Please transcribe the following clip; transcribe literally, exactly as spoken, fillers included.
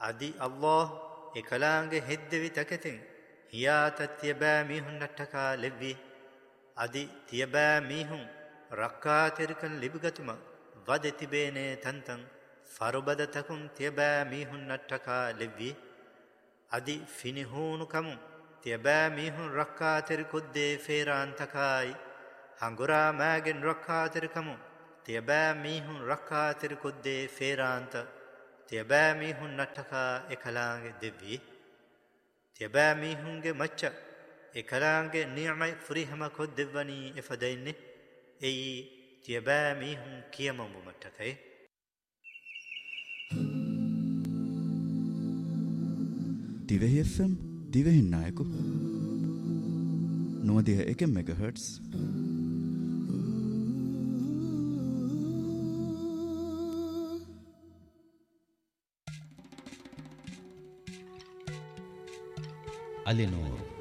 අදි අල්ලාහ් එකලාංගේ හෙද්දෙවි තකෙතෙන් හියාත තියබෑ මීහුන් නට්ටකා ලෙව්වි අදි තියබෑ මීහුන් රක්කා තෙරිකන් ලිබිගතුම වදෙ තිබේනේ තන්තන් ෆරුබද තකුන් තියබෑ මීහුන් නට්ටකා ලෙව්වි අදි ෆිනිහූනු කමුන් තියබෑ මීහුන් රක්කා තෙරිකුද්දේ ෆේරාන්තකායි හංගුරා මෑගෙන් රක්කා තෙරිකමුන් තියබෑ මීහුන් රක්කා තෙරිකුද්දේ ෆේරාන්ත තියබෑ මීහුන් නට්ටකා එකලාංගේ දෙව්වි තියබෑ මීහුන්ගේ මච්ච එකලාංගේ නියමයි ෆුරිහම කොත් දෙව්වනී එෆදයින්නේ එයි තියබෑ මීහුන් කියමඹු මට්ටකයි දිවෙහි එෆ් එම් දිවෙහින් නායකු නොවදිහ එක මෙගාහර්ට්ස් අලිනෝර්